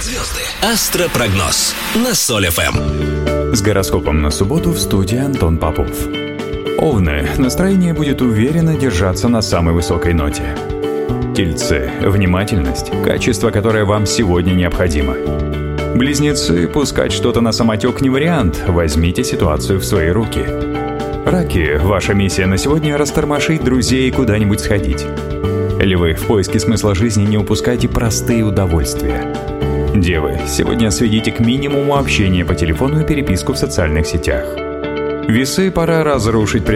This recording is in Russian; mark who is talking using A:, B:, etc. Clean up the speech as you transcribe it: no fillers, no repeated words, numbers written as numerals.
A: Звезды. Астропрогноз на Соль ФМ.
B: С гороскопом на субботу в студии Антон Попов. Овны. Настроение будет уверенно держаться на самой высокой ноте. Тельцы. Внимательность. Качество, которое вам сегодня необходимо. Близнецы. Пускать что-то на самотек не вариант. Возьмите ситуацию в свои руки. Раки. Ваша миссия на сегодня — растормошить друзей и куда-нибудь сходить. Львы. В поиске смысла жизни не упускайте простые удовольствия. Девы. Сегодня сведите к минимуму общение по телефону и переписку в социальных сетях. Весы. Пора разрушить